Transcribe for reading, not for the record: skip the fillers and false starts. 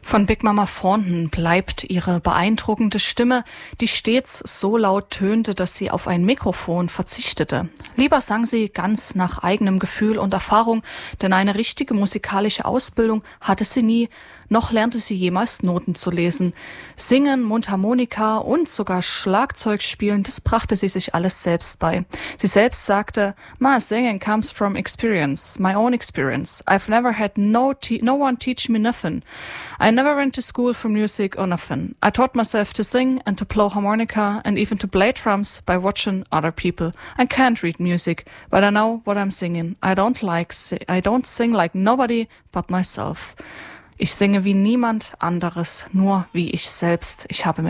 Von Big Mama Thornton bleibt ihre beeindruckende Stimme, die stets so laut tönte, dass sie auf ein Mikrofon verzichtete. Lieber sang sie ganz nach eigenem Gefühl und Erfahrung, denn eine richtige musikalische Ausbildung hatte sie nie, noch lernte sie jemals Noten zu lesen. Singen, Mundharmonika und sogar Schlagzeug spielen, das brachte sie sich alles selbst bei. Sie selbst sagte, "My singing comes from experience, my own experience. I've never had no one teach me nothing. I never went to school for music or nothing. I taught myself to sing and to blow harmonica and even to play drums by watching other people. I can't read music, but I know what I'm singing. I don't sing like nobody but myself." Ich singe wie niemand anderes, nur wie ich selbst. Ich habe mir